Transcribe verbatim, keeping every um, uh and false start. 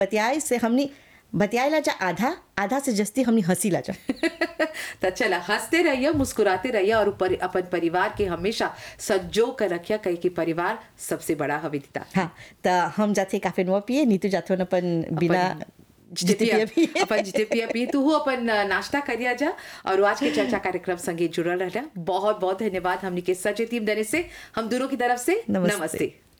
बतियाए से हमनी बतियाएला जा आधा आधा से जस्ती हमनी हंसीला जा। तो चला हंसते रहिए, मुस्कुराते रहिए और ऊपर अपन परिवार के हमेशा सज्जो कर रखिया, कहीं कि परिवार सबसे बड़ा हविता। हाँ, तो हम जाते काफे नुआ पिए, नीतू जाते अपन बिना जिते पिया पिए अपन जिते पिया पिए तू हो अपन नाश्ता करिया जा। और आज के चर्चा कार्यक्रम संगे जुड़ल रहला। बहुत बहुत धन्यवाद हमनी के सच टीम देने से, हम दोनों की तरफ से नमस्ते। नमस्ते।